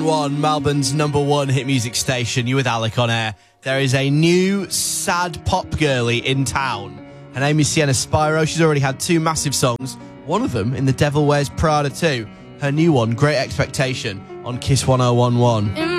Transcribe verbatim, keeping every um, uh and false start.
One, Melbourne's number one hit music station. You with Alec on air. There is a new sad pop girlie in town. Her name is Sienna Spyro. She's already had two massive songs. One of them in The Devil Wears Prada two. Her new one, Great Expectation, on Kiss one oh one one.